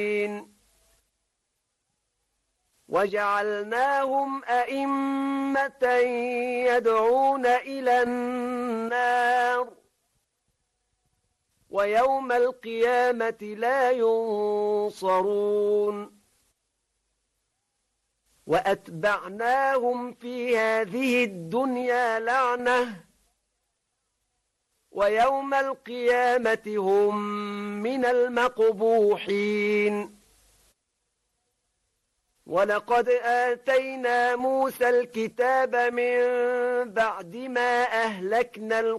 وجعلناهم أئمة يدعون إلى النار ويوم القيامة لا ينصرون وأتبعناهم في هذه الدنيا لعنة ويوم القيامة هم من المقبوحين ولقد آتينا موسى الكتاب من بعد ما أهلكنا